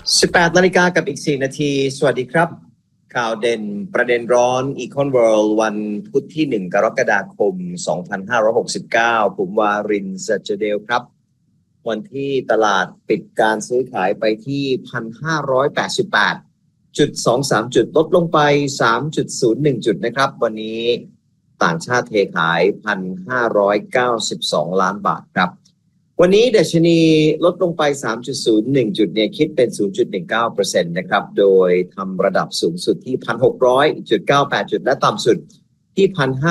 18 นาฬิกากับอีก4นาทีสวัสดีครับข่าวเด่นประเด็นร้อน Econ World วันพุธที่1กรกฎาคม2569ผมวารินทร์ สัจเดลครับวันที่ตลาดปิดการซื้อขายไปที่ 1,588.23 จุดลดลงไป 3.01 จุดนะครับวันนี้ต่างชาติเทขาย 1,592 ล้านบาทครับวันนี้ดัชนีลดลงไป 3.01 จุดเนี่ยคิดเป็น 0.19% นะครับโดยทำระดับสูงสุดที่ 1,600.98 จุดและต่ำสุดที่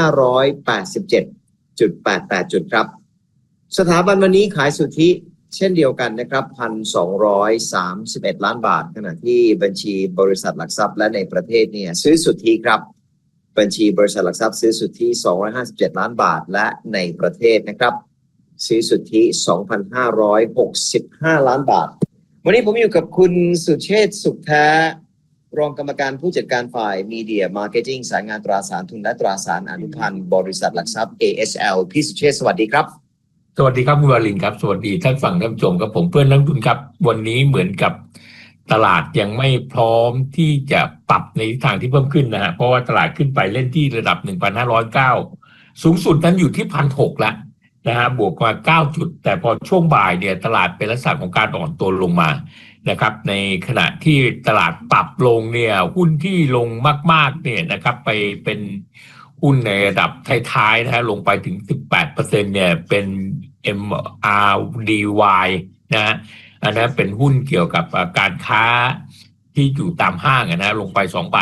1,587.88 จุดครับสถาบันวันนี้ขายสุทธิเช่นเดียวกันนะครับ 1,231 ล้านบาทขณะที่บัญชีบริษัทหลักทรัพย์และในประเทศเนี่ยซื้อสุทธิครับบัญชีบริษัทหลักทรัพย์ซื้อสุทธิ257ล้านบาทและในประเทศนะครับซื้อสุทธิ 2,565 ล้านบาทวันนี้ผมอยู่กับคุณสุเชษฐ์สุขแท้รองกรรมการผู้จัดการฝ่าย Media Marketing สายงานตราสารทุนและตราสารอนุพันธ์บริษัทหลักทรัพย์ AHL พี่สุเชษฐ์สวัสดีครับสวัสดีครับคุณวารินทร์ครับสวัสดีท่านฟังท่านผู้ชมครับผมเพื่อนนักลงทุนครับวันนี้เหมือนกับตลาดยังไม่พร้อมที่จะปรับในทิศทางที่เพิ่มขึ้นนะฮะเพราะว่าตลาดขึ้นไปเล่นที่ระดับ 1,509 สูงสุดนั้นอยู่ที่ 1,600 แล้วนะฮะบวกมา9จุดแต่พอช่วงบ่ายเนี่ยตลาดเป็นลักษณะของการอ่อนตัวลงมานะครับในขณะที่ตลาดปรับลงเนี่ยหุ้นที่ลงมากๆเนี่ยนะครับไปเป็นหุ้นในระดับท้ายๆนะฮะลงไปถึง 18% เนี่ยเป็น MRDY นะฮะอันนั้นเป็นหุ้นเกี่ยวกับการค้าที่อยู่ตามห้างนะลงไป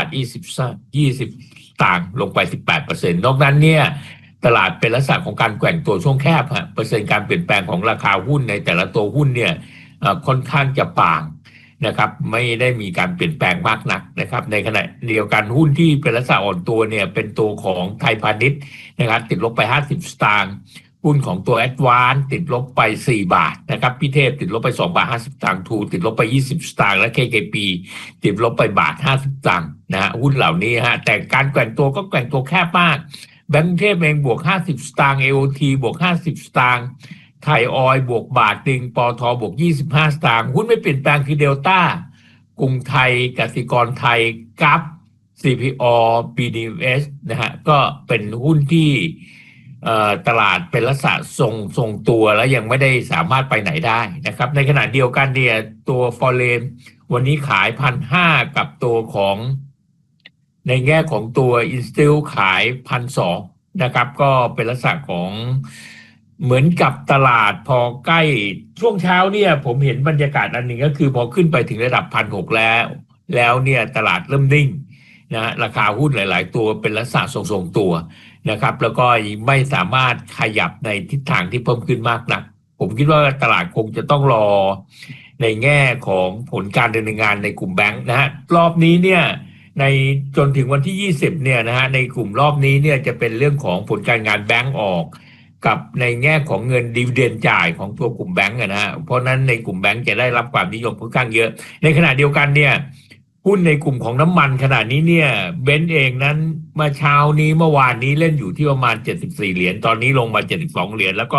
2.20 สตางค์ลงไป 18% นอกนั้นเนี่ยตลาดเป็นลักษณะของการแกว่งตัวช่วงแคบฮะเปอร์เซ็นต์การเปลี่ยนแปลงของราคาหุ้นในแต่ละตัวหุ้นเนี่ยค่อนข้างจะบางนะครับไม่ได้มีการเปลี่ยนแปลงมากนักนะครับในขณะเดียวกันหุ้นที่เป็นลักษณะอ่อนตัวเนี่ยเป็นตัวของไทยพาณิชย์นะครับติดลบไป50 สตางค์หุ้นของตัวแอดวานซ์ติดลบไป4 บาทนะครับพิเทพติดลบไป2.50 บาททูติดลบไป20 สตางค์และ KKP ติดลบไป1.50 สตางค์นะฮะหุ้นเหล่านี้ฮะแต่การแกว่งตัวก็แกว่งตัวแคบมากแบงก์เทพเองบวก50 สตางค์ AOT บวก50 สตางค์ไทยออยล์บวกบาทนึงปตทบวก25 สตางค์หุ้นไม่เปลี่ยนแปลงคือเดลต้ากรุงไทยกสิกรไทยกัฟ CPO BDS นะฮะก็เป็นหุ้นที่ตลาดเป็นลักษณะทรงตัวแล้วยังไม่ได้สามารถไปไหนได้นะครับในขณะเดียวกันเนี่ยตัวฟอเรนวันนี้ขาย 1,500 กับตัวของในแง่ของตัวอินสติลขาย 1,200 นะครับก็เป็นลักษณะของเหมือนกับตลาดพอใกล้ช่วงเช้าเนี่ยผมเห็นบรรยากาศอันหนึ่งก็คือพอขึ้นไปถึงระดับ 1,600 แล้วเนี่ยตลาดเริ่มนิ่งนะราคาหุ้นหลายๆตัวเป็นลักษณะทรงตัวนะครับแล้วก็ไม่สามารถขยับในทิศทางที่เพิ่มขึ้นมากนักผมคิดว่าตลาดคงจะต้องรอในแง่ของผลการดำเนินงานในกลุ่มแบงค์นะฮะรอบนี้เนี่ยในจนถึงวันที่20เนี่ยนะฮะในกลุ่มรอบนี้เนี่ยจะเป็นเรื่องของผลการงานแบงค์ออกกับในแง่ของเงินดิวิเดนด์จ่ายของตัวกลุ่มแบงค์นะฮะเพราะนั้นในกลุ่มแบงค์จะได้รับความนิยมค่อนข้างเยอะในขณะเดียวกันเนี่ยหุ้นในกลุ่มของน้ำมันขณะนี้เนี่ยเบนซ์เองนั้นเมื่อวานนี้เล่นอยู่ที่ประมาณ74 เหรียญตอนนี้ลงมา72 เหรียญแล้วก็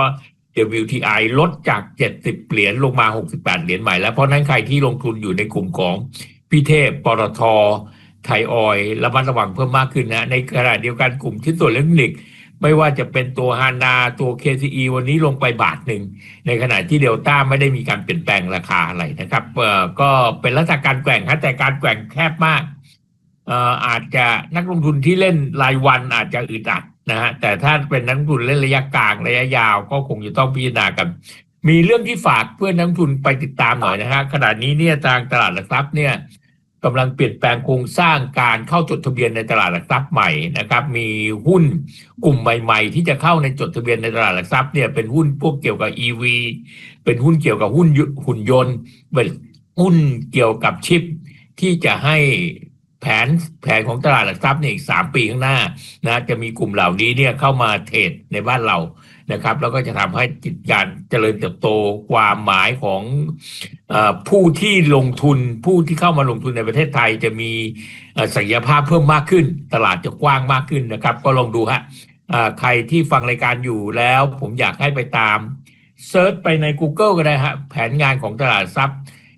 WTI ลดจาก70 เหรียญลงมา68 เหรียญใหม่แล้วเพราะนั้นใครที่ลงทุนอยู่ในกลุ่มของพี่เทพปตทไทยออยล์ระมัดระวังเพิ่มมากขึ้นนะในขณะเดียวกันกลุ่มชิ้นส่วนอิเล็กทรอนิกส์ไม่ว่าจะเป็นตัวฮานาตัว KCE วันนี้ลงไป1 บาทในขณะที่เดลต้าไม่ได้มีการเปลี่ยนแปลงราคาอะไรนะครับก็เป็นลักษณะการแกว่งแต่การแกว่งแคบมากอาจจะนักลงทุนที่เล่นรายวันอาจจะอึดอัดนะฮะแต่ถ้าเป็นนักลงทุนเล่นระยะกลางระยะยาวก็คงจะต้องพิจารณากันมีเรื่องที่ฝากเพื่อนนักลงทุนไปติดตามหน่อยนะฮะขณะนี้เนี่ยทางตลาดหลักทรัพย์เนี่ยกำลังเปลี่ยนแปลงโครงสร้างการเข้าจดทะเบียนในตลาดหลักทรัพย์ใหม่นะครับมีหุ้นกลุ่มใหม่ๆที่จะเข้าในจดทะเบียนในตลาดหลักทรัพย์เนี่ยเป็นหุ้นพวกเกี่ยวกับ EV เป็นหุ้นเกี่ยวกับหุ้นหุ่นยนต์เป็นหุ้นเกี่ยวกับชิปที่จะให้แผนของตลาดหลักทรัพย์เนี่ยอีก3 ปีข้างหน้านะจะมีกลุ่มเหล่านี้เนี่ยเข้ามาเทรดในบ้านเรานะครับแล้วก็จะทำให้กิจการเจริญเติบโตความหมายของผู้ที่ลงทุนผู้ที่เข้ามาลงทุนในประเทศไทยจะมีศักยภาพเพิ่มมากขึ้นตลาดจะกว้างมากขึ้นนะครับก็ลองดูฮะใครที่ฟังรายการอยู่แล้วผมอยากให้ไปตามเซิร์ชไปใน Google ก็ได้ฮะแผนงานของตลาดทรัพย์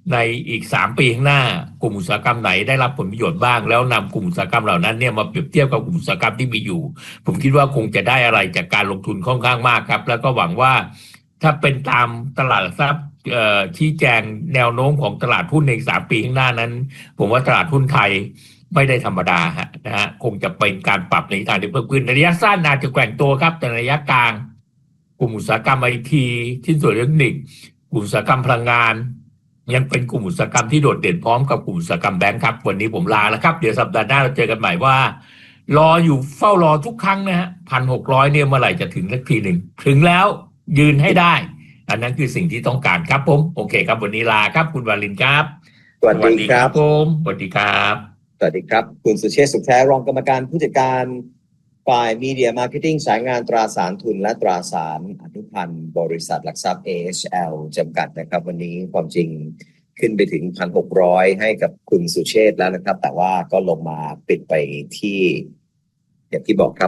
ในอีก3 ปีข้างหน้ากลุ่มอุตสาหกรรมไหนได้รับผลประโยชน์บ้างแล้วนำกลุ่มอุตสาหกรรมเหล่านั้นเนี่ยมาเปรียบเทียบกับกลุ่มอุตสาหกรรมที่มีอยู่ผมคิดว่าคงจะได้อะไรจากการลงทุนค่อนข้างมากครับแล้วก็หวังว่าถ้าเป็นตามตลาดหลักทรัพย์ชี้แจงแนวโน้มของตลาดหุ้นใน3 ปีข้างหน้านั้นผมว่าตลาดหุ้นไทยไม่ได้ธรรมดานะฮะคงจะเป็นการปรับในทางที่เพิ่มขึ้นในระยะสั้นอาจจะแกว่งตัวครับแต่ระยะกลางกลุ่มอุตสาหกรรมไอทีชิ้นส่วนอิเล็กทรอนิกส์กลุ่มอุตสาหกรรมพลังงานยังเป็นกลุ่มอุตสาหกรรมที่โดดเด่นพร้อมกับกลุ่มอุตสาหกรรมแบงค์ครับวันนี้ผมลาแล้วครับเดี๋ยวสัปดาห์หน้าเราเจอกันใหม่ว่ารออยู่เฝ้ารอทุกครั้งนะฮะ1,600เนี่ยเมื่อไหร่จะถึงสักทีหนึ่งถึงแล้วยืนให้ได้อันนั้นคือสิ่งที่ต้องการครับผมโอเคครับวันนี้ลาครับคุณวาลินครับสวัสดีครับผมสวัสดีครับสวัสดีครับคุณสุเชษฐ์สุขแท้รองกรรมการผู้จัดการฝ่ายมีเดียมาร์เก็ตติ้งสายงานตราสารทุนและตราสารอนุพันธ์บริษัทหลักทรัพย์ AHL จำกัดนะครับวันนี้ความจริงขึ้นไปถึง 1,600 ให้กับคุณสุเชษฐ์แล้วนะครับแต่ว่าก็ลงมาปิดไปที่อย่างที่บอกครับ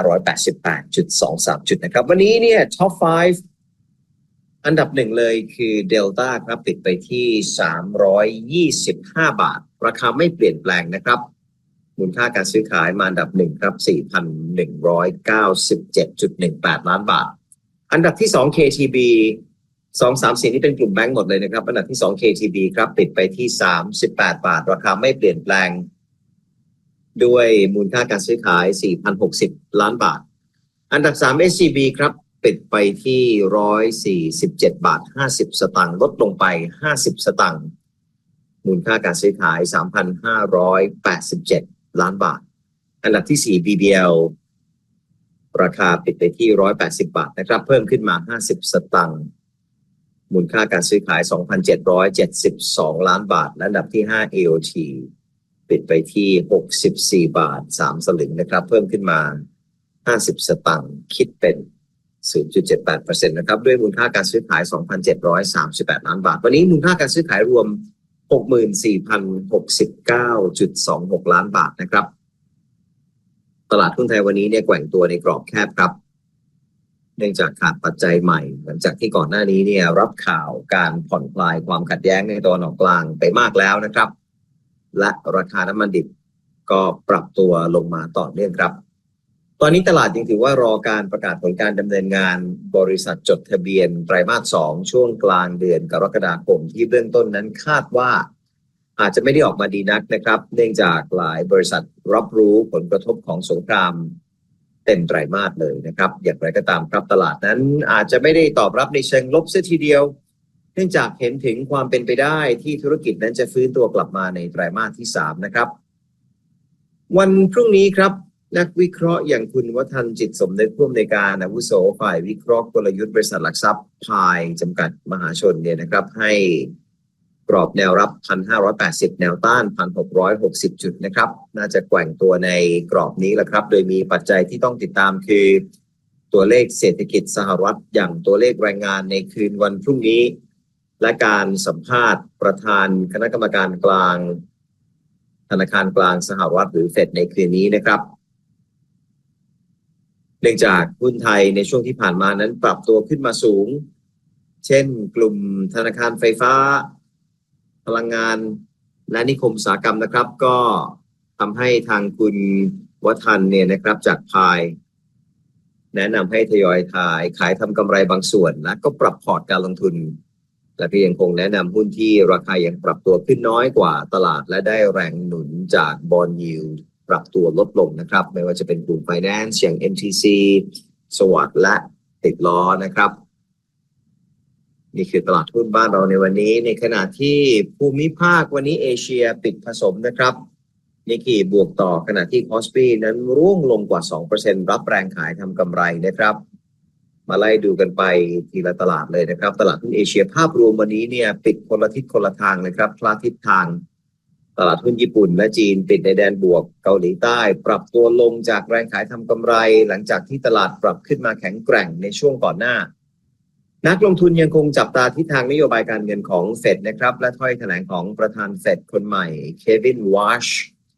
1,588.23 จุดนะครับวันนี้เนี่ย Top 5 อันดับหนึ่งเลยคือเดลต้าครับปิดไปที่325 บาทราคาไม่เปลี่ยนแปลงนะครับมูลค่าการซื้อขายมาอันดับหนึ่งครับ 4,197.18 ล้านบาทอันดับที่2 KTB 2-3-4นี่เป็นกลุ่มแบงก์หมดเลยนะครับอันดับที่2 KTB ครับปิดไปที่38 บาทราคาไม่เปลี่ยนแปลงด้วยมูลค่าการซื้อขาย 4,060 ล้านบาทอันดับ3 SCB ครับปิดไปที่147 บาท 50 สตางค์ลดลงไป50 สตางค์มูลค่าการซื้อขาย 3,587 ล้านบาทอันดับที่4 BBL ราคาปิดไปที่180 บาทนะครับเพิ่มขึ้นมา50 สตางค์มูลค่าการซื้อขาย 2,772 ล้านบาทและอันดับที่5 AOT ปิดไปที่64 บาท 3 สลึงนะครับเพิ่มขึ้นมา50 สตางค์คิดเป็น 0.78% นะครับด้วยมูลค่าการซื้อขาย 2,738 ล้านบาทวันนี้มูลค่าการซื้อขายรวม 64,069.26 ล้านบาทนะครับตลาดหุ้นไทยวันนี้เนี่ยแกว่งตัวในกรอบแคบครับเนื่องจากขาดปัจจัยใหม่หลังจากที่ก่อนหน้านี้เนี่ยรับข่าวการผ่อนคลายความขัดแย้งในตะวันออกกลางไปมากแล้วนะครับและราคาน้ำมันดิบก็ปรับตัวลงมาต่อเนื่องครับตอนนี้ตลาดยังถือว่ารอการประกาศผลการดำเนินงานบริษัทจดทะเบียนไตรมาส 2ช่วงกลางเดือนกรกฎาคมที่เบื้องต้นนั้นคาดว่าอาจจะไม่ได้ออกมาดีนักนะครับเนื่องจากหลายบริษัทรับรู้ผลกระทบของสงครามเต็มไตรมาสเลยนะครับอย่างไรก็ตามครับตลาดนั้นอาจจะไม่ได้ตอบรับในเชิงลบเสียทีเดียวเนื่องจากเห็นถึงความเป็นไปได้ที่ธุรกิจนั้นจะฟื้นตัวกลับมาในไตรมาสที่3นะครับวันพรุ่งนี้ครับนักวิเคราะห์อย่างคุณวัฒน์จิตสมนึกผู้อำนวยการอาวุโสฝ่ายวิเคราะห์กลยุทธ์บริษัทหลักทรัพย์พายจำกัดมหาชนเนี่ยนะครับให้กรอบแนวรับ 1,580 แนวต้าน 1,660 จุดนะครับน่าจะแกว่งตัวในกรอบนี้แหละครับโดยมีปัจจัยที่ต้องติดตามคือตัวเลขเศรษฐกิจสหรัฐอย่างตัวเลขแรงงานในคืนวันพรุ่งนี้และการสัมภาษณ์ประธานคณะกรรมการกลางธนาคารกลางสหรัฐหรือเฟดในคืนนี้นะครับเนื่องจากหุ้นไทยในช่วงที่ผ่านมานั้นปรับตัวขึ้นมาสูงเช่นกลุ่มธนาคารไฟฟ้าพลังงานและนิคมอุตสาหกรรมนะครับก็ทำให้ทางคุณวัฒน์เนี่ยนะครับจากพายแนะนำให้ทยอยขายทำกำไรบางส่วนและก็ปรับพอร์ตการลงทุนและก็ยังคงแนะนำหุ้นที่ราคายังปรับตัวขึ้นน้อยกว่าตลาดและได้แรงหนุนจากบอนด์ยิลด์ปรับตัวลดลงนะครับไม่ว่าจะเป็นกลุ่ม Finance อย่าง MTC สวัสดิ์และติดล้อนะครับนี่คือตลาดหุ้นบ้านเราในวันนี้ในขณะที่ภูมิภาควันนี้เอเชียปิดผสมนะครับนิกเกิลบวกต่อขณะที่คอสปีนั้นร่วงลงกว่า 2% รับแรงขายทำกำไรนะครับมาไล่ดูกันไปทีละตลาดเลยนะครับตลาดหุ้นเอเชียภาพรวมวันนี้เนี่ยปิดคนละทิศคนละทางเลยครับคลาดทิศทางตลาดหุ้นญี่ปุ่นและจีนปิดในแดนบวกเกาหลีใต้ปรับตัวลงจากแรงขายทำกำไรหลังจากที่ตลาดปรับขึ้นมาแข็งแกร่งในช่วงก่อนหน้านักลงทุนยังคงจับตาทิศทางนโยบายการเงินของเฟดนะครับและถ้อยแถลงของประธานเฟดคนใหม่เควินวอช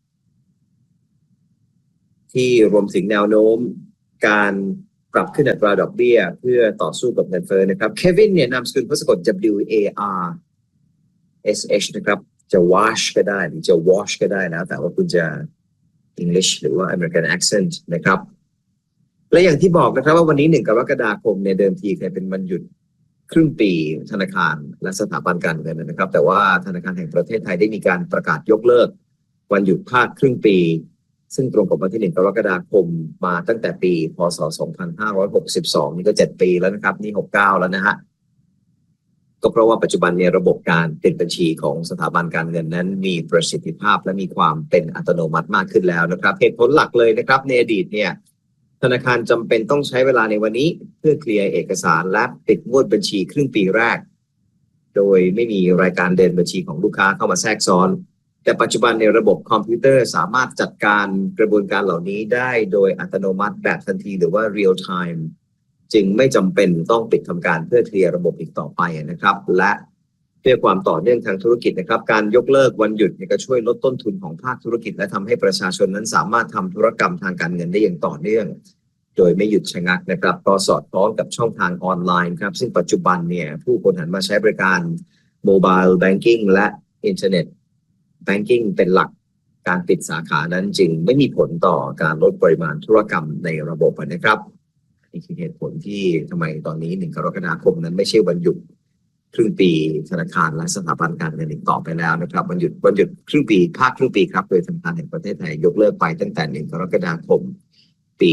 ที่รวมถึงแนวโน้มการปรับขึ้นอัตราดอกเบี้ยเพื่อต่อสู้กับเงินเฟ้อนะครับเควินเนี่ยนามสกุลพสะกด WAR sh นะครับจะ wash ก็ได้หรือจะ wash ก็ได้นะแต่ว่าคุณจะ English หรือว่า American accent นะครับและอย่างที่บอกนะครับว่าวันนี้1 กรกฎาคมเนี่ยเดิมทีเคยเป็นวันหยุดครึ่งปีธนาคารและสถาบันการเงินนะครับแต่ว่าธนาคารแห่งประเทศไทยได้มีการประกาศยกเลิกวันหยุดภาคครึ่งปีซึ่งตรงกับวันที่1 กรกฎาคมมาตั้งแต่ปีพ.ศ. 2562นี่ก็7 ปีแล้วนะครับนี่69แล้วนะฮะก็เพราะว่าปัจจุบันเนี่ยระบบการปิดบัญชีของสถาบันการเงินนั้นมีประสิทธิภาพและมีความเป็นอัตโนมัติมากขึ้นแล้วนะครับเหตุผลหลักเลยนะครับในอดีตเนี่ยธนาคารจำเป็นต้องใช้เวลาในวันนี้เพื่อเคลียร์เอกสารและปิดงวดบัญชีครึ่งปีแรกโดยไม่มีรายการเดินบัญชีของลูกค้าเข้ามาแทรกซ้อนแต่ปัจจุบันในระบบคอมพิวเตอร์สามารถจัดการกระบวนการเหล่านี้ได้โดยอัตโนมัติแบบทันทีหรือว่า real time จึงไม่จำเป็นต้องปิดทำการเพื่อเคลียร์ระบบอีกต่อไปนะครับและเพื่อความต่อเนื่องทางธุรกิจนะครับการยกเลิกวันหยุดก็ช่วยลดต้นทุนของภาคธุรกิจและทำให้ประชาชนนั้นสามารถทำธุรกรรมทางการเงินได้อย่างต่อเนื่องโดยไม่หยุดชะงักนะครับก็สอดคล้องกับช่องทางออนไลน์ครับซึ่งปัจจุบันเนี่ยผู้คนหันมาใช้บริการโมบายแบงกิ้งและอินเทอร์เน็ตแบงกิ้งเป็นหลักการปิดสาขานั้นจึงไม่มีผลต่อการลดปริมาณธุรกรรมในระบบนะครับนี่คือเหตุผลที่ทำไมตอนนี้1 กรกฎาคมนั้นไม่ใช่วันหยุดครึ่งปีธนาคารและสถาบันการเงินอีกต่อไปแล้วนะครับวันหยุดครึ่งปีภาคครึ่งปีครับโดยธนาคารแห่งประเทศไทยยกเลิกไปตั้งแต่1 กรกฎาคมปี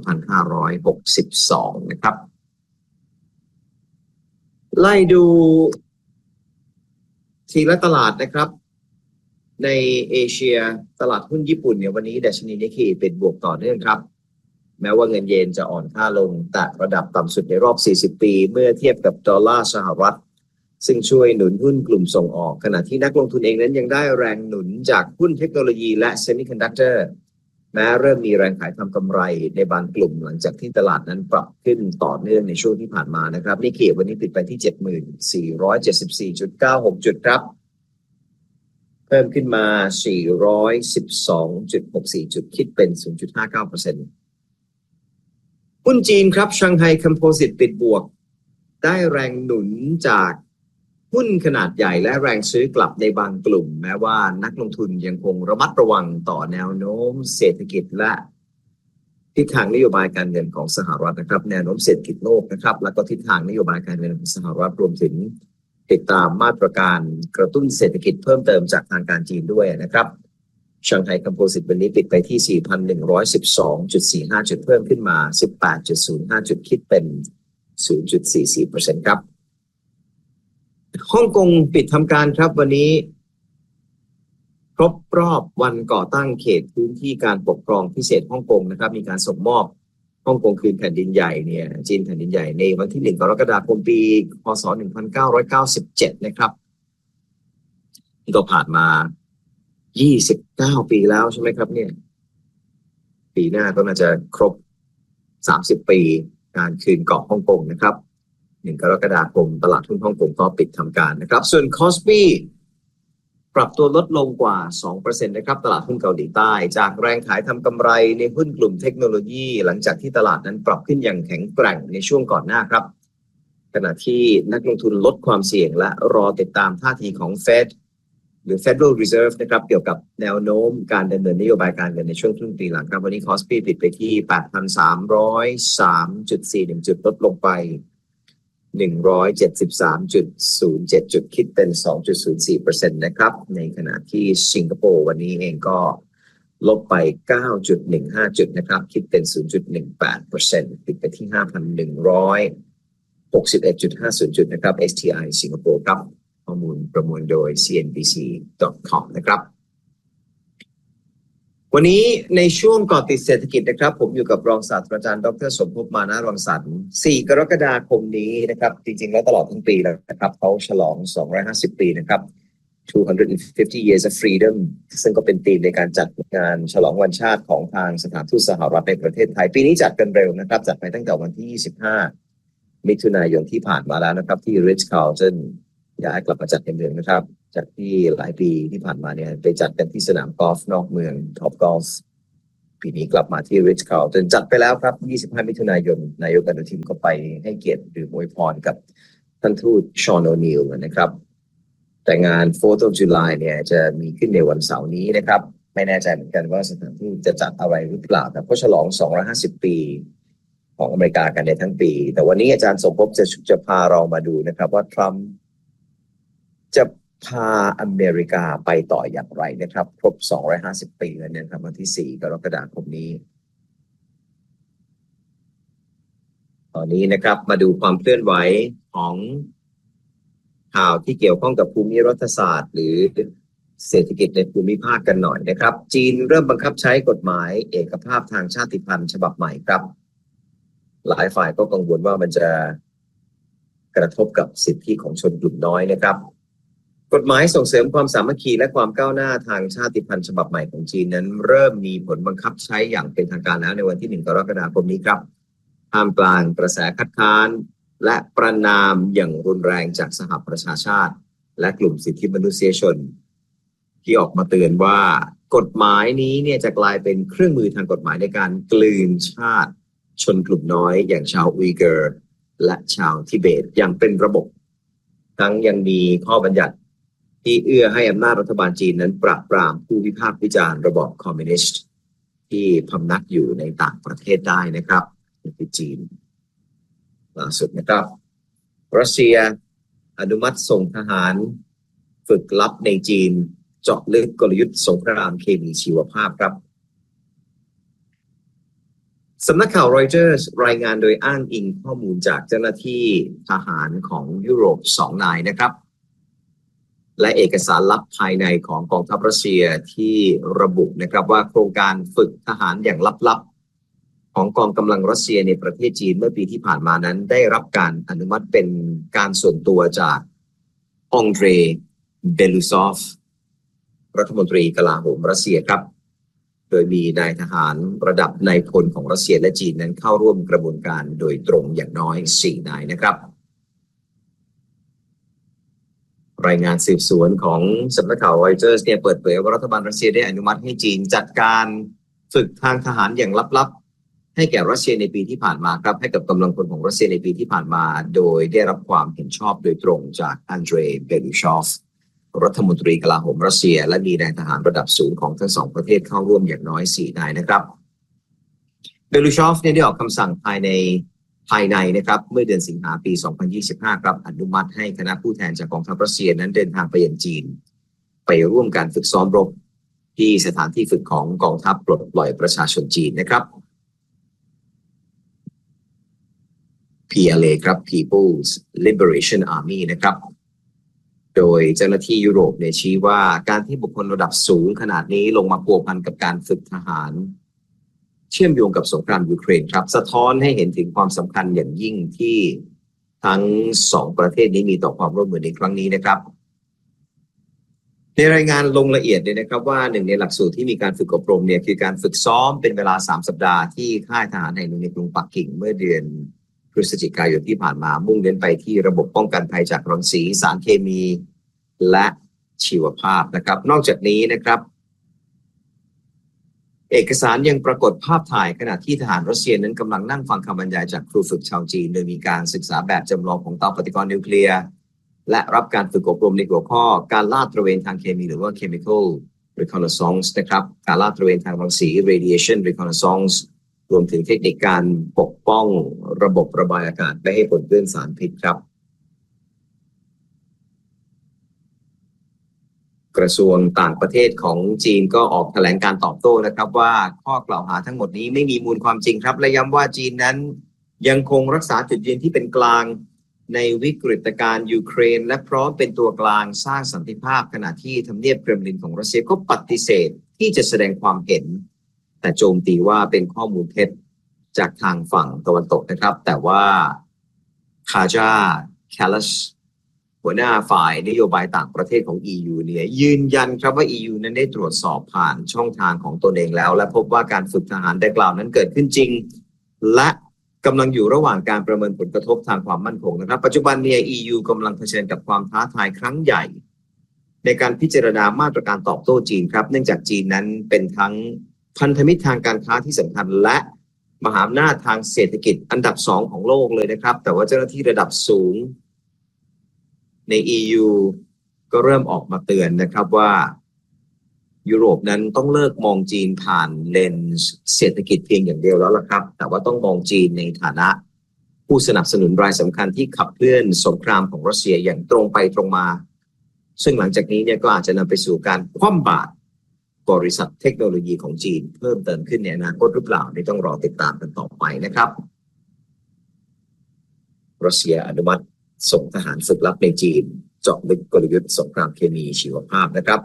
2562 นะครับไล่ดูทีละตลาดนะครับในเอเชียตลาดหุ้นญี่ปุ่นเนี่ยวันนี้ดัชนีนิกเกิปิดบวกต่อเนื่องครับแม้ว่าเงินเยนจะอ่อนค่าลงแต่ระดับต่ำสุดในรอบ40 ปีเมื่อเทียบกับดอลลาร์สหรัฐซึ่งช่วยหนุนหุ้นกลุ่มส่งออกขณะที่นักลงทุนเองนั้นยังได้แรงหนุนจากหุ้นเทคโนโลยีและเซมิคอนดักเตอร์แม้เริ่มมีแรงขายทำกำไรในบางกลุ่มหลังจากที่ตลาดนั้นปรับขึ้นต่อเนื่องในช่วงที่ผ่านมานะครับนิกเกิวันนี้ปิดไปที่ 74,474.96 จุดครับเพิ่มขึ้นมา 412.64 จุดคิดเป็น 0.59% หุ้นจีนครับชังไฮคอมโพสิตปิดบวกได้แรงหนุนจากหุ้นขนาดใหญ่และแรงซื้อกลับในบางกลุ่มแม้ว่านักลงทุนยังคงระมัดระวังต่อแนวโน้มเศรษฐกิจและทิศทางนโยบายการเงินของสหรัฐนะครับแนวโน้มเศรษฐกิจโลกนะครับแล้วก็ทิศทางนโยบายการเงินของสหรัฐรวมถึงติดตามมาตรการกระตุ้นเศรษฐกิจเพิ่มเติมจากทางการจีนด้วยนะครับชังไฮคอมโพสิตวันนี้ปิดไปที่ 4,112.45 จุดเพิ่มขึ้นมา 18.05 จุดคิดเป็น 0.44% ครับฮ่องกงปิดทำการครับวันนี้ครบรอบวันก่อตั้งเขตพื้นที่การปกครองพิเศษฮ่องกงนะครับมีการส่งมอบฮ่องกงคืนแผ่นดินใหญ่เนี่ยจีนแผ่นดินใหญ่ในวันที่1 กรกฎาคมปีพ.ศ. 1997นะครับก็ผ่านมา29 ปีแล้วใช่ไหมครับเนี่ยปีหน้าก็น่าจะครบ30 ปีการคืนเกาะฮ่องกงนะครับ1 กรกฎาคมตลาดหุ้นฮ่องกงก็ปิดทำการนะครับส่วนคอสปีปรับตัวลดลงกว่า 2% นะครับตลาดหุ้นเกาหลีใต้จากแรงขายทำกำไรในหุ้นกลุ่มเทคโนโลยีหลังจากที่ตลาดนั้นปรับขึ้นอย่างแข็งแกร่งในช่วงก่อนหน้าครับขณะที่นักลงทุนลดความเสี่ยงและรอติดตามท่าทีของเฟดหรือ Federal Reserve นะครับเกี่ยวกับแนวโน้มการดำเนินนโยบายการเงินในช่วงครึ่งปีหลังครับวันนี้คอสปีปิดไปที่ 8,303.41 จุดลดลงไป173.07 จุดคิดเป็น 2.04% นะครับในขณะที่สิงคโปร์วันนี้เองก็ลบไป 9.15 จุดนะครับคิดเป็น 0.18% ปิดไปที่ 5,161.50 จุดนะครับ STI สิงคโปร์ครับข้อมูลประมวลโดย cnbc.com นะครับวันนี้ในช่วงก่อติดเศรษฐกิจนะครับผมอยู่กับรองศาสตราจารย์ดร.สมภพมานะรังสรรค์4 กรกฎาคมนี้นะครับจริงๆแล้วตลอดทั้งปีแล้วนะครับเขาฉลอง250 ปีนะครับ250 years of freedom ซึ่งก็เป็นธีมในการจัดงานฉลองวันชาติของทางสถานทูตสหรัฐในประเทศไทยปีนี้จัดกันเร็วนะครับจัดไปตั้งแต่วันที่25 มิถุนายนที่ผ่านมาแล้วนะครับที่ Ritz-Carlton ย้ายกลับมาจัดในเมืองนะครับจากที่หลายปีที่ผ่านมาเนี่ยไปจัดกันที่สนามกอล์ฟนอกเมือง Topgolf ปีนี้กลับมาที่ Ritz-Carlton จัดไปแล้วครับ25 มิถุนายนนายกอนุทินก็ไปให้เกียรติหรืออวยพรกับท่านทูตชอน โอนีลนะครับแต่งาน 4th of July เนี่ยจะมีขึ้นในวันเสาร์นี้นะครับไม่แน่ใจเหมือนกันว่าสถานที่จะจัดอะไรหรือเปล่าแต่ก็ฉลอง250 ปีของอเมริกากันในทั้งปีแต่วันนี้อาจารย์สมภพจะพาเรามาดูนะครับว่าทรัมป์จะพาอเมริกาไปต่ออย่างไรนะครับครบ250 ปีแล้วเนี่ยครับวันที่4 กรกฎาคมนี้ตอนนี้นะครับมาดูความเคลื่อนไหวของข่าวที่เกี่ยวข้องกับภูมิรัฐศาสตร์หรือเศรษฐกิจในภูมิภาคกันหน่อยนะครับจีนเริ่มบังคับใช้กฎหมายเอกภาพทางชาติพันธุ์ฉบับใหม่ครับหลายฝ่ายก็กังวลว่ามันจะกระทบกับสิทธิของชนกลุ่มน้อยนะครับกฎหมายส่งเสริมความสามัคคีและความก้าวหน้าทางชาติพันธุ์ฉบับใหม่ของจีนนั้นเริ่มมีผลบังคับใช้อย่างเป็นทางการแล้วในวันที่1 กรกฎาคมนี้ครับท่ามกลางกระแสคัดค้านและประณามอย่างรุนแรงจากสหประชาชาติและกลุ่มสิทธิมนุษยชนที่ออกมาเตือนว่ากฎหมายนี้เนี่ยจะกลายเป็นเครื่องมือทางกฎหมายในการกลืนชาติชนกลุ่มน้อยอย่างชาวอุยเกอร์และชาวทิเบตอย่างเป็นระบบทั้งยังมีข้อบัญญัติที่เอื้อให้อำนาจรัฐบาลจีนนั้นปราบปรามผู้วิพากษ์วิจารณ์ระบอบคอมมิวนิสต์ที่พำนักอยู่ในต่างประเทศได้นะครับที่จีนล่าสุดนะครับรัสเซียอนุมัติส่งทหารฝึกลับในจีนเจาะลึกกลยุทธ์สงครามเคมีชีวภาพครับสำนักข่าวรอยเตอร์สรายงานโดยอ้างอิงข้อมูลจากเจ้าหน้าที่ทหารของยุโรป2 นายนะครับและเอกสารลับภายในของกองทัพรัสเซียที่ระบุนะครับว่าโครงการฝึกทหารอย่างลับๆของกองกำลังรัสเซียในประเทศจีนเมื่อปีที่ผ่านมานั้นได้รับการอนุมัติเป็นการส่วนตัวจากองเดรเบลูซอฟรัฐมนตรีกลาโหมรัสเซียครับโดยมีนายทหารระดับนายพลของรัสเซียและจีนนั้นเข้าร่วมกระบวนการโดยตรงอย่างน้อย4 นายนะครับรายงานสืบสวนของสำนักข่าวรอยเตอร์สเนี่ยเปิดเผยว่ารัฐบาลรัสเซียได้อนุมัติให้จีนจัดการฝึกทางทหารอย่างลับๆให้แก่รัสเซียในปีที่ผ่านมาครับให้กับกำลังพลของรัสเซียในปีที่ผ่านมาโดยได้รับความเห็นชอบโดยตรงจากอันเดรเบลูชอฟรัฐมนตรีกลาโหมรัสเซียและมีนายทหารระดับสูงของทั้ง2 ประเทศเข้าร่วมอย่างน้อย4 นายนะครับเบลูชอฟได้ออกคำสั่งภายในนะครับเมื่อเดือนสิงหาคมปี 2025 ครับอนุมัติให้คณะผู้แทนจากกองทัพรัสเซียนั้นเดินทางไปยังจีนไปร่วมการฝึกซ้อมรบที่สถานที่ฝึกของกองทัพปลดปล่อยประชาชนจีนนะครับ PLA ครับ People's Liberation Army นะครับโดยเจ้าหน้าที่ยุโรปเนี่ยชี้ว่าการที่บุคคลระดับสูงขนาดนี้ลงมาพัวพันกับการฝึกทหารเชื่อมโยงกับสงครามยูเครนครับสะท้อนให้เห็นถึงความสำคัญอย่างยิ่งที่ทั้ง2 ประเทศนี้มีต่อความร่วมมือในครั้งนี้นะครับในรายงานลงละเอียดเลยนะครับว่าหนึ่งในหลักสูตรที่มีการฝึกอบรมเนี่ยคือการฝึกซ้อมเป็นเวลา3 สัปดาห์ที่ค่ายทหารแห่งหนึ่งในกรุงปักกิ่งเมื่อเดือนพฤศจิกายนที่ผ่านมามุ่งเน้นไปที่ระบบป้องกันภัยจากรังสีสารเคมีและชีวภาพนะครับนอกจากนี้นะครับเอกสารยังปรากฏภาพถ่ายขณะที่ทหารรัสเซียนั้นกำลังนั่งฟังคำบรรยายจากครูฝึกชาวจีนโดยมีการศึกษาแบบจำลองของเตาปฏิกรณ์นิวเคลียร์และรับการฝึกอบรมในหัวข้อการลาดตระเวนทางเคมีหรือว่า chemical reconnaissance นะครับการลาดตระเวนทางรังสี radiation reconnaissance รวมถึงเทคนิคการปกป้องระบบระบายอากาศไม่ให้ปนเปื้อนสารพิษครับกระทรวงต่างประเทศของจีนก็ออกแถลงการตอบโต้นะครับว่าข้อกล่าวหาทั้งหมดนี้ไม่มีมูลความจริงครับและย้ำว่าจีนนั้นยังคงรักษาจุดยืนที่เป็นกลางในวิกฤตการณ์ยูเครนและพร้อมเป็นตัวกลางสร้างสันติภาพขณะที่ทำเนียบเครมลินของรัสเซียก็ปฏิเสธที่จะแสดงความเห็นแต่โจมตีว่าเป็นข้อมูลเท็จจากทางฝั่งตะวันตกนะครับแต่ว่าคาจาแคลัสหัวหน้าฝ่ายนโยบายต่างประเทศของ EU เนี่ยยืนยันครับว่า EU นั้นได้ตรวจสอบผ่านช่องทางของตนเองแล้วและพบว่าการฝึกทหารดังกล่าวนั้นเกิดขึ้นจริงและกำลังอยู่ระหว่างการประเมินผลกระทบทางความมั่นคงนะครับปัจจุบันเนี่ย EU กำลังเผชิญกับความท้าทายครั้งใหญ่ในการพิจารณามาตรการตอบโต้จีนครับเนื่องจากจีนนั้นเป็นทั้งพันธมิตรทางการค้าที่สำคัญและมหาอำนาจทางเศรษฐกิจอันดับ2ของโลกเลยนะครับแต่ว่าเจ้าหน้าที่ระดับสูงใน EU ก็เริ่มออกมาเตือนนะครับว่ายุโรปนั้นต้องเลิกมองจีนผ่านเลนส์เศรษฐกิจเพียงอย่างเดียวแล้วล่ะครับแต่ว่าต้องมองจีนในฐานะผู้สนับสนุนรายสำคัญที่ขับเคลื่อนสงครามของรัสเซียอย่างตรงไปตรงมาซึ่งหลังจากนี้เนี่ยก็อาจจะนำไปสู่การคว่ำบาตรบริษัทเทคโนโลยีของจีนเพิ่มเติมขึ้นในอนาคตหรือเปล่านี่ต้องรอติดตามกันต่อไปนะครับรัสเซียอนุมัติส่งทหารฝึกลับในจีนเจาะลึกกลยุทธ์สงครามเคมีชีวภาพนะครับ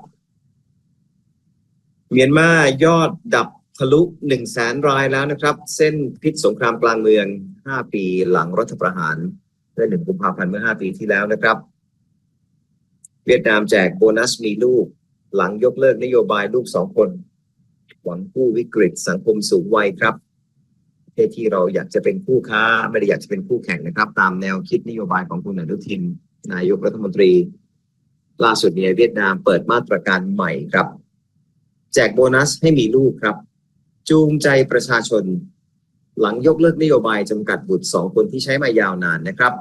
เมียนมายอดดับทะลุ 100,000 รายแล้วนะครับเส้นพิษสงครามกลางเมือง5 ปีหลังรัฐประหารเมื่อ1 กุมภาพันธ์เมื่อ5 ปีที่แล้วนะครับเวียดนามแจกโบนัสมีลูกหลังยกเลิกนโยบายลูก2 คนหวังกู้วิกฤตสังคมสูงวัยครับประเทศที่เราอยากจะเป็นคู่ค้าไม่ได้อยากจะเป็นคู่แข่งนะครับตามแนวคิดนโยบายของคุณอนุทินนายกรัฐมนตรีล่าสุดเนี่ยเวียดนามเปิดมาตรการใหม่ครับแจกโบนัสให้มีลูกครับจูงใจประชาชนหลังยกเลิกนโยบายจำกัดบุตร2 คนที่ใช้มายาวนานนะครับ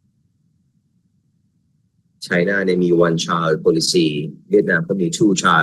ไชน่าเนี่ยมี one child policy เวียดนามก็มี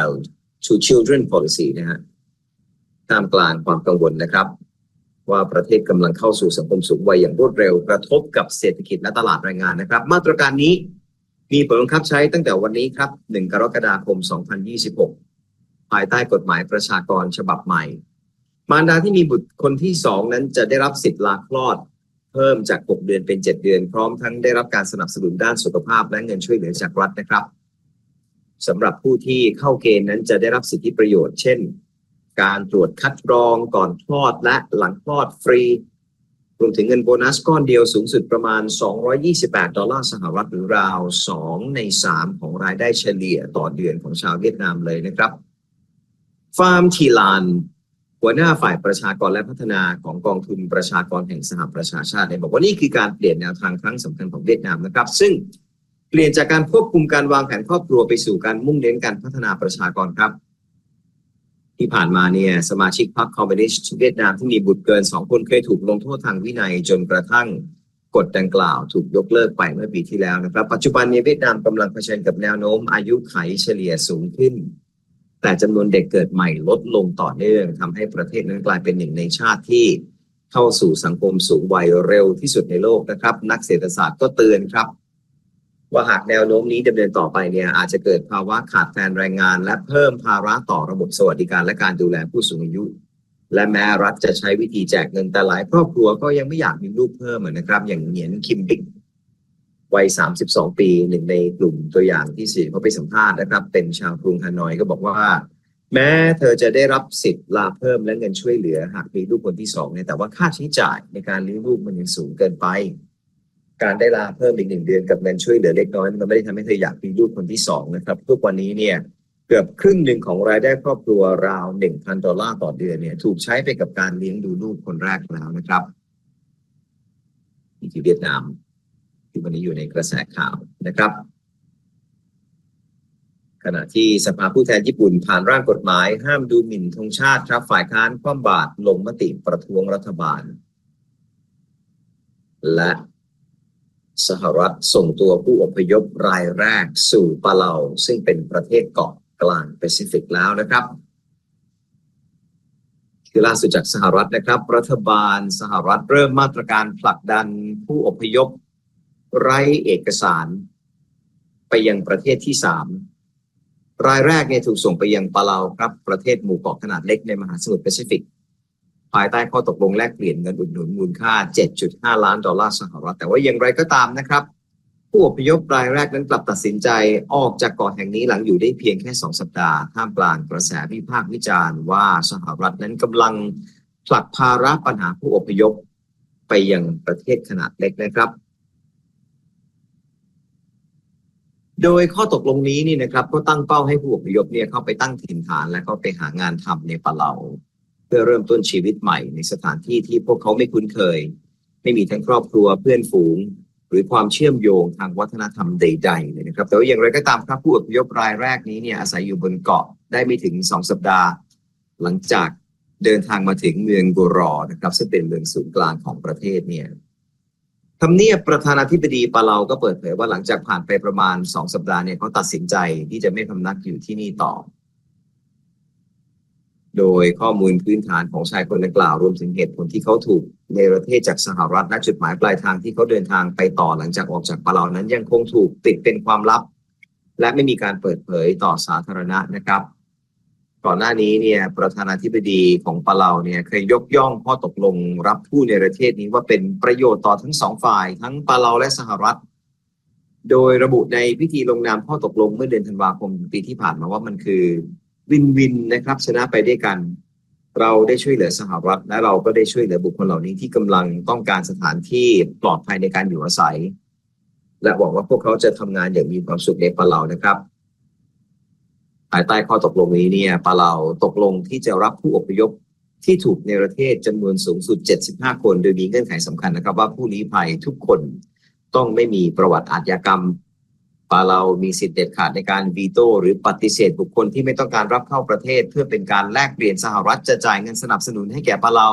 two children policy นะฮะท่ามกลางความกังวลนะครับว่าประเทศกำลังเข้าสู่สังคมสูงวัยอย่างรวดเร็วกระทบกับเศรษฐกิจและตลาดแรงงานนะครับมาตรการนี้มีผลบังคับใช้ตั้งแต่วันนี้ครับ1 กรกฎาคม 2026ภายใต้กฎหมายประชากรฉบับใหม่มารดาที่มีบุตรคนที่2นั้นจะได้รับสิทธิ์ลาคลอดเพิ่มจาก6 เดือนเป็น7 เดือนพร้อมทั้งได้รับการสนับสนุนด้านสุขภาพและเงินช่วยเหลือจากรัฐนะครับสำหรับผู้ที่เข้าเกณฑ์นั้นจะได้รับสิทธิประโยชน์เช่นการตรวจคัดกรองก่อนคลอดและหลังคลอดฟรีรวมถึงเงินโบนัสก้อนเดียวสูงสุดประมาณ$228หรือราว2 ใน 3ของรายได้เฉลี่ยต่อเดือนของชาวเวียดนามเลยนะครับฟาร์มทีลานหัวหน้าฝ่ายประชากรและพัฒนาของกองทุนประชากรแห่งสหประชาชาติบอกว่านี่คือการเปลี่ยนแนวทางครั้งสำคัญของเวียดนามนะครับซึ่งเปลี่ยนจากการควบคุมการวางแผนครอบครัวไปสู่การมุ่งเน้นการพัฒนาประชากรครับที่ผ่านมาเนี่ยสมาชิกพรรคคอมมิวนิสต์เวียดนามที่มีบุตรเกิน2 คนเคยถูกลงโทษทางวินัยจนกระทั่งกฎดังกล่าวถูกยกเลิกไปเมื่อปีที่แล้วนะครับปัจจุบันนี้เวียดนามกำลังเผชิญกับแนวโน้มอายุขัยเฉลี่ยสูงขึ้นแต่จำนวนเด็กเกิดใหม่ลดลงต่อเนื่องทำให้ประเทศนั้นกลายเป็นหนึ่งในชาติที่เข้าสู่สังคมสูงวัยเร็วที่สุดในโลกนะครับนักเศรษฐศาสตร์ก็เตือนครับว่าหากแนวโน้มนี้ดำเนินต่อไปเนี่ยอาจจะเกิดภาวะขาดแคลนแรงงานและเพิ่มภาระต่อระบบสวัสดิการและการดูแลผู้สูงอายุและแม้รัฐจะใช้วิธีแจกเงินแต่หลายครอบครัวก็ยังไม่อยากมีลูกเพิ่มนะครับอย่างเหงียนคิมบิ๊กวัย32 ปีหนึ่งในกลุ่มตัวอย่างที่สื่อเขาไปสัมภาษณ์นะครับเป็นชาวกรุงฮานอยก็บอกว่าแม้เธอจะได้รับสิทธิ์ลาเพิ่มและเงินช่วยเหลือหากมีลูกคนที่2เนี่ยแต่ว่าค่าใช้จ่ายในการเลี้ยงลูกมันยังสูงเกินไปการได้ลาเพิ่มอีก1 เดือนกับเงินช่วยเหลือเล็กน้อยมันไม่ได้ทำให้เธออยากมีลูกคนที่2นะครับทุกวันนี้เนี่ยเกือบครึ่งหนึ่งของรายได้ครอบครัวราว$1,000ต่อเดือนเนี่ยถูกใช้ไปกับการเลี้ยงดูลูกคนแรกแล้วนะครับนี่คือเวียดนามที่วันนี้อยู่ในกระแสข่าวนะครับขณะที่สภาผู้แทนญี่ปุ่นผ่านร่างกฎหมายห้ามดูหมิ่นธงชาติครับฝ่ายค้านคว่ำบาตรลงมติประท้วงรัฐบาลและสหรัฐส่งตัวผู้อพยพรายแรกสู่ปาเลาซึ่งเป็นประเทศเกาะกลางแปซิฟิกแล้วนะครับคือล่าสุดจากสหรัฐนะครับรัฐบาลสหรัฐเริ่มมาตรการผลักดันผู้อพยพไร้เอกสารไปยังประเทศที่3รายแรกเนี่ยถูกส่งไปยังปาเลาครับประเทศหมู่เกาะขนาดเล็กในมหาสมุทรแปซิฟิกภายใต้ข้อตกลงแลกเปลี่ยนเงินอุดหนุนมูลค่า $7.5 ล้านสหรัฐแต่ว่าอย่างไรก็ตามนะครับผู้อพยพรายแรกนั้นกลับตัดสินใจออกจากเกาะแห่งนี้หลังอยู่ได้เพียงแค่2 สัปดาห์ท่ามกลางกระแสวิพากษ์วิจารณ์ว่าสหรัฐนั้นกำลังผลักภาระปัญหาผู้อพยพไปยังประเทศขนาดเล็กนะครับโดยข้อตกลงนี้นี่นะครับก็ตั้งเป้าให้ผู้อพยพเนี่ยเข้าไปตั้งถิ่นฐานและก็ไปหางานทำในปาเลาเพื่อเริ่มต้นชีวิตใหม่ในสถานที่ที่พวกเขาไม่คุ้นเคยไม่มีทั้งครอบครัวเพื่อนฝูงหรือความเชื่อมโยงทางวัฒนธรรมใดๆเลยนะครับแต่ว่าอย่างไรก็ตามครับผู้อพยพรายแรกนี้เนี่ยอาศัยอยู่บนเกาะได้ไม่ถึง2 สัปดาห์หลังจากเดินทางมาถึงเมืองโกรอนะครับซึ่งเป็นเมืองศูนย์กลางของประเทศเนี่ยทำเนียบประธานาธิบดีปาเลาก็เปิดเผยว่าหลังจากผ่านไปประมาณ2 สัปดาห์เนี่ยเขาตัดสินใจที่จะไม่พำนักอยู่ที่นี่ต่อโดยข้อมูลพื้นฐานของชายคนดังกล่าวรวมถึงเหตุผลที่เขาถูกในประเทศจากสหรัฐและจุดหมายปลายทางที่เขาเดินทางไปต่อหลังจากออกจากปาเลานั้นยังคงถูกปิดเป็นความลับและไม่มีการเปิดเผยต่อสาธารณะนะครับก่อนหน้านี้เนี่ยประธานาธิบดีของปาเลาเนี่ยเคยยกย่องข้อตกลงรับผู้ในประเทศนี้ว่าเป็นประโยชน์ต่อทั้งสองฝ่ายทั้งปาเลาและสหรัฐโดยระบุในพิธีลงนามข้อตกลงเมื่อเดือนธันวาคมปีที่ผ่านมาว่ามันคือวินวินนะครับชนะไปด้วยกันเราได้ช่วยเหลือสหรัฐและเราก็ได้ช่วยเหลือบุคคลเหล่านี้ที่กำลังต้องการสถานที่ปลอดภัยในการอยู่อาศัยและหวังว่าพวกเขาจะทำงานอย่างมีความสุขในปาเลานะครับภายใต้ข้อตกลงนี้เนี่ยปาเลาตกลงที่จะรับผู้อพยพที่ถูกในประเทศจำนวนสูงสุด75 คนโดยมีเงื่อนไขสำคัญนะครับว่าผู้ลี้ภัยทุกคนต้องไม่มีประวัติอาชญากรรมปาเลามีสิทธิเด็ดขาดในการวีโต้หรือปฏิเสธบุคคลที่ไม่ต้องการรับเข้าประเทศเพื่อเป็นการแลกเปลี่ยนสหรัฐจะจ่ายเงินสนับสนุนให้แก่ปาเลา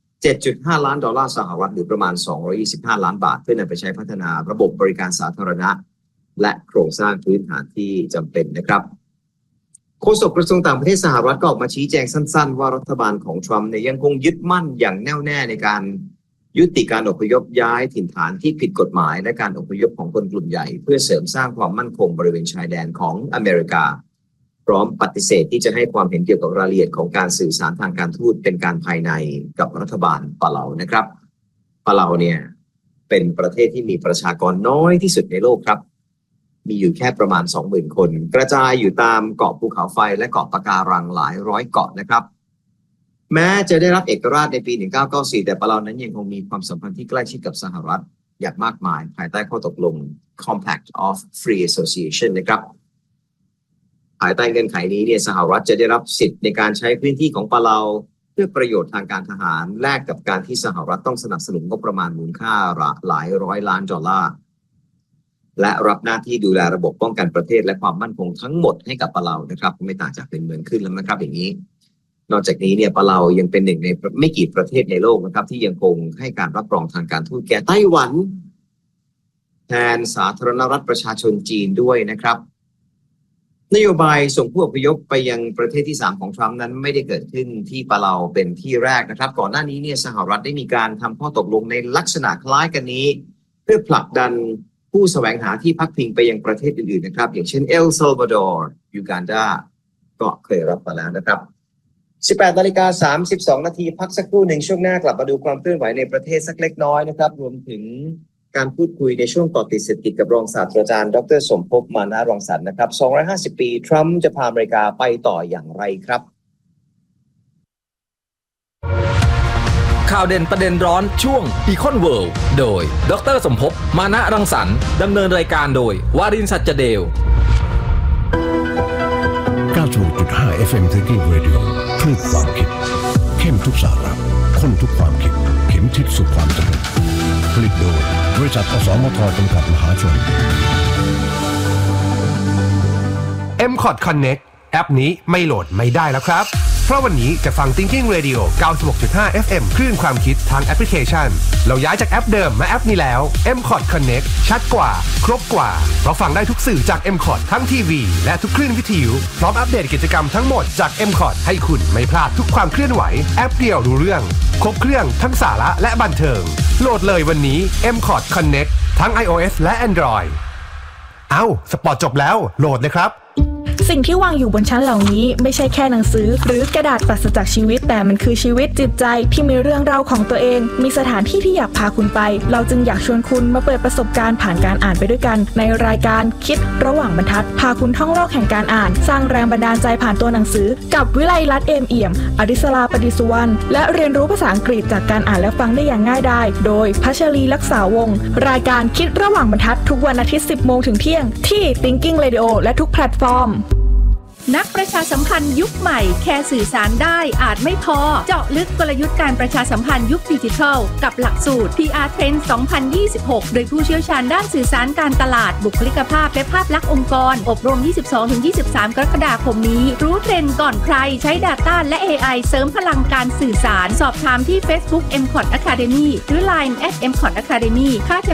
7.5 ล้านดอลลาร์สหรัฐหรือประมาณ225 ล้านบาทเพื่อนำไปใช้พัฒนาระบบบริการสาธารณะและโครงสร้างพื้นฐานที่จำเป็นนะครับโฆษกกระทรวงต่างประเทศสหรัฐก็ออกมาชี้แจงสั้นๆว่ารัฐบาลของทรัมป์เนี่ยยังคงยึดมั่นอย่างแน่วแน่ในการยุติการอพยพย้ายถิ่นฐานที่ผิดกฎหมายและการอพยพของคนกลุ่มใหญ่เพื่อเสริมสร้างความมั่นคงบริเวณชายแดนของอเมริกาพร้อมปฏิเสธที่จะให้ความเห็นเกี่ยวกับรายละเอียดของการสื่อสารทางการทูตเป็นการภายในกับรัฐบาลปาเลานะครับปาเลาเนี่ยเป็นประเทศที่มีประชากรน้อยที่สุดในโลกครับมีอยู่แค่ประมาณ 20,000 คนกระจายอยู่ตามเกาะภูเขาไฟและเกาะปะการังหลายร้อยเกาะนะครับแม้จะได้รับเอกราชในปี 1994 แต่ปาเลานั้นยังคงมีความสัมพันธ์ที่ใกล้ชิดกับสหรัฐอย่างมากมายภายใต้ข้อตกลง Compact of Free Association นะครับภายใต้เงื่อนไขนี้เนี่ยสหรัฐจะได้รับสิทธิ์ในการใช้พื้นที่ของปาเลาเพื่อประโยชน์ทางการทหารแลกกับการที่สหรัฐต้องสนับสนุนงบประมาณมูลค่าหลายร้อยล้านดอลลาร์และรับหน้าที่ดูแลระบบป้องกันประเทศและความมั่นคงทั้งหมดให้กับปาเลานะครับไม่ต่างจากเป็นเมืองขึ้นแล้วนะครับอย่างนี้นอกจากนี้เนี่ยปาเลายังเป็นหนึ่งในไม่กี่ประเทศในโลกนะครับที่ยังคงให้การรับรองทางการทูตแก่ไต้หวันแทนสาธารณรัฐประชาชนจีนด้วยนะครับนโยบายส่งผู้อพยพไปยังประเทศที่3ของทรัมป์นั้นไม่ได้เกิดขึ้นที่ปาเลาเป็นที่แรกนะครับก่อนหน้านี้เนี่ยสหรัฐได้มีการทำข้อตกลงในลักษณะคล้ายกันนี้เพื่อผลักดันผู้แสวงหาที่พักพิงไปยังประเทศอื่นๆนะครับอย่างเช่นเอลซัลวาดอร์ยูกันดาก็เคยรับมาแล้วนะครับ18:32 นาทีพักสักครู่หนึ่งช่วงหน้ากลับมาดูความเคลื่อนไหวในประเทศสักเล็กน้อยนะครับรวมถึงการพูดคุยในช่วงต่อติดเศรษฐกิจกับรองศาสตราจารย์ดร.สมภพมานะรังสรรค์นะครับ250 ปีทรัมป์จะพาอเมริกาไปต่ออย่างไรครับข่าวเด่นประเด็นร้อนช่วง Econ World โดยดร.สมภพมานะรังสรรค์ดำเนินรายการโดยวารินทร์ สัจเดล 96.5 FM Thinking Radio คลื่นความคิดเข้มทุกสาระข้นทุกความคิดเข็มทิศสู่ความสำเร็จผลิตโดยบริษัทอสมทจำกัดมหาชน M-Cod Connect แอปนี้ไม่โหลดไม่ได้แล้วครับเพราะวันนี้จะฟัง Thinking Radio 96.5 FM คลื่นความคิดทางแอปพลิเคชันเราย้ายจากแอปเดิมมาแอปนี้แล้ว M-Cod Connect ชัดกว่าครบกว่าเพราะฟังได้ทุกสื่อจาก M-Cod ทั้งทีวีและทุกคลื่นวิทยุพร้อมอัปเดตกิจกรรมทั้งหมดจาก M-Cod ให้คุณไม่พลาดทุกความเคลื่อนไหวแอปเดียวรู้เรื่องครบเครื่องทั้งสาระและบันเทิงโหลดเลยวันนี้ M-Cod Connect ทั้ง iOS และ Android สปอร์ตจบแล้วโหลดเลยครับสิ่งที่วางอยู่บนชั้นเหล่านี้ไม่ใช่แค่หนังสือหรือกระดาษปราศจากชีวิตแต่มันคือชีวิตจิตใจที่มีเรื่องราวของตัวเองมีสถานที่ที่อยากพาคุณไปเราจึงอยากชวนคุณมาเปิดประสบการณ์ผ่านการอ่านไปด้วยกันในรายการคิดระหว่างบรรทัดพาคุณท่องโลกแห่งการอ่านสร้างแรงบันดาลใจผ่านตัวหนังสือกับวิไลรัตน์เอมเอี่ยมอดิศราปดิสุวรรณและเรียนรู้ภาษาอังกฤษจากการอ่านและฟังได้อย่างง่ายดายโดยพัชรีลักษาวงศ์รายการคิดระหว่างบรรทัดทุกวันอาทิตย์ 10 โมงถึงเที่ยงที่ Thinking Radio และทุกแพลตฟอร์มนักประชาสัมพันธ์ยุคใหม่แค่สื่อสารได้อาจไม่พอเจาะลึกกลยุทธ์การประชาสัมพันธ์ยุคดิจิทัลกับหลักสูตร PR Trend 2026 โดยผู้เชี่ยวชาญด้านสื่อสารการตลาดบุคลิกภาพและภาพลักษณ์องค์กรอบรม 22-23 กรกฎาคมนี้รู้เทรนด์ก่อนใครใช้ Data และ AI เสริมพลังการสื่อสารสอบถามที่ Facebook M-Cod Academy หรือ Line @M-Cod Academyค่า